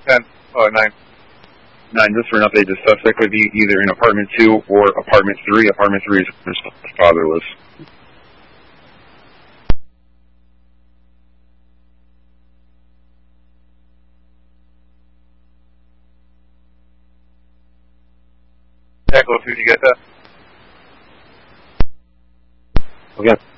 10. 9. 9, just for an update, the suspect would be either in apartment 2 or apartment 3. Apartment 3 is fatherless. Echo 2, did you get that? Okay.